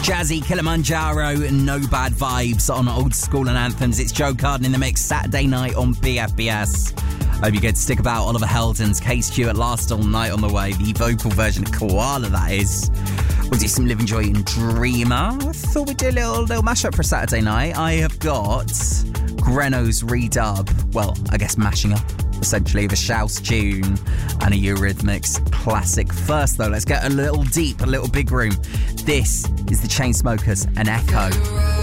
Jazzy, Kilimanjaro, and No Bad Vibes on Old School and Anthems. It's Joe Carden in the mix, Saturday night on BFBS. Hope you get to stick about. Oliver Heldens, K Stewart, Last All Night on the way. The vocal version of Koala, that is. We'll do some Living Joy and Dreamer. I thought we'd do a little mashup for Saturday night. I have got Greno's redub. Well, I guess mashing up, essentially, of a Shouse tune and a Eurythmics classic. First, though, let's get a little deep, a little big room. This is the Chainsmokers and Echo.